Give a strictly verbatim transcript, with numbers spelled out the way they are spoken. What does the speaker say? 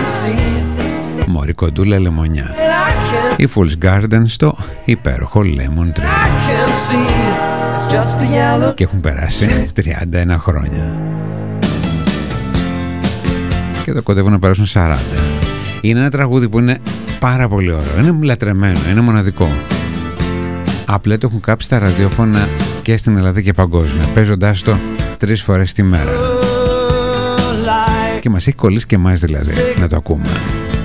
Μωρή κοντούλα λεμονιά. Η Fool's Garden στο υπέροχο Lemon Tree. Και έχουν περάσει τριάντα ένα χρόνια. Και εδώ κοντεύουν να περάσουν σαράντα. Είναι ένα τραγούδι που είναι πάρα πολύ ωραίο. Είναι λατρεμένο, είναι μοναδικό. Απλά το έχουν κάψει στα ραδιόφωνα και στην Ελλάδα και παγκόσμια, παίζοντάς το τρεις φορές τη μέρα. Και μας έχει κολλήσει και εμάς δηλαδή να το ακούμε.